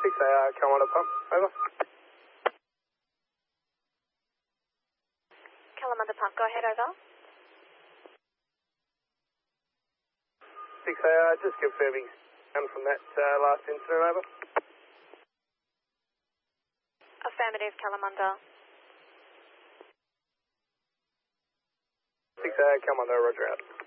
6AR, Kalamunda Pump, over. Kalamunda Pump, go ahead, over. 6AR, just confirming down from that last incident, over. Affirmative, Kalamunda. 6AR, Kalamunda, roger out.